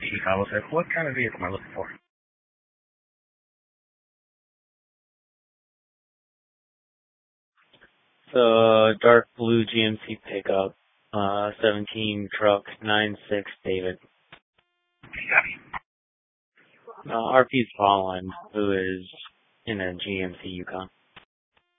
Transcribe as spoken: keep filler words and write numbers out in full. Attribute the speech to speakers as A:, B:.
A: I was like, what kind of vehicle am I looking for?
B: The dark blue G M C pickup, uh, seventeen truck, nine six David. Uh, R P's Holland, who is in a G M C Yukon.